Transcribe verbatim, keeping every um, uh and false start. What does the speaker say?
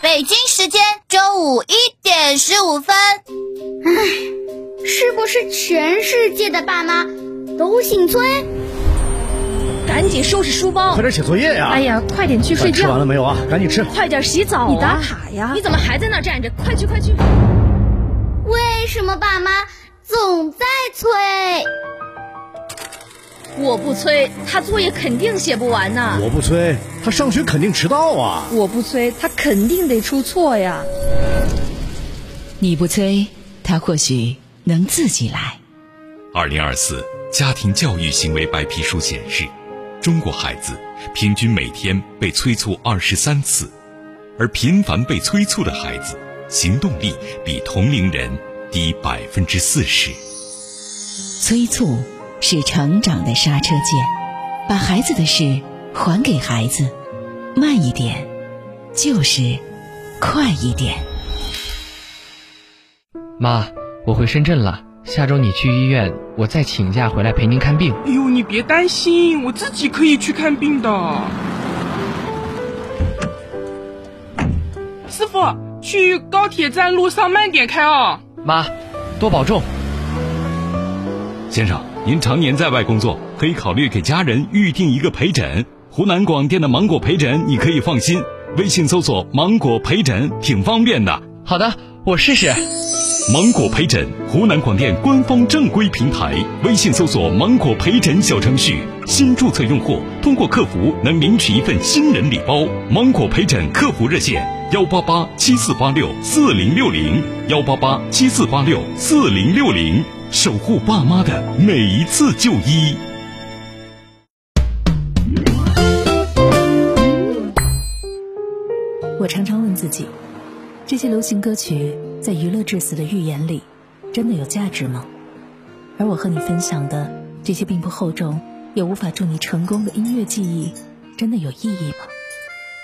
北京时间中午一点十五分。 唉，是不是全世界的爸妈都姓崔？ 赶紧收拾书包， 快点写作业呀！ 哎呀，快点去睡觉。 吃完了没有啊？赶紧吃。 快点洗澡啊！你打卡呀？你怎么还在那站着？快去快去！ 为什么爸妈总在催？ 我不催，他作业肯定写不完呐。 我不催，他上学肯定迟到啊。 我不催，他肯定得出错呀。 你不催，他或许能自己来。 二零二四家庭教育行为白皮书显示，中国孩子平均每天被催促二十三次，而频繁被催促的孩子行动力比同龄人低百分之四十。 催促是成长的刹车键，把孩子的事还给孩子，慢一点就是快一点。 妈，我回深圳了，下周你去医院，我再请假回来陪您看病。 哎呦，你别担心，我自己可以去看病的。师傅，去高铁站路上慢点开哦。 妈，多保重。 先生，您常年在外工作，可以考虑给家人预定一个陪诊。湖南广电的芒果陪诊你可以放心，微信搜索芒果陪诊挺方便的。 好的，我试试。 芒果陪诊，湖南广电官方正规平台，微信搜索芒果陪诊小程序，新注册用户通过客服能领取一份新人礼包。芒果陪诊客服热线幺八八七四八六四零六零幺八八七四八六四零六零，守护爸妈的每一次就医。 我常常问自己，这些流行歌曲在娱乐至死的预言里真的有价值吗？而我和你分享的这些并不厚重也无法助你成功的音乐记忆真的有意义吗？